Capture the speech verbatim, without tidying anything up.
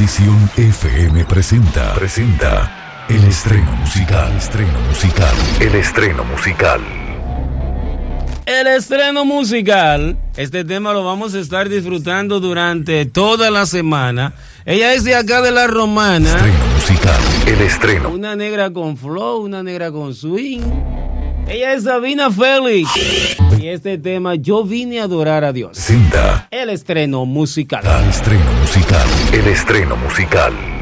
Bendición F M presenta, presenta el estreno musical, el estreno musical, el estreno musical. El estreno musical, este tema lo vamos a estar disfrutando durante toda la semana. Ella es de acá de La Romana. Estreno musical, el estreno. Una negra con flow, una negra con swing. Ella es Sabina Félix. Y este tema, Yo vine a adorar a Dios. Presenta el estreno musical. El estreno musical, el estreno musical.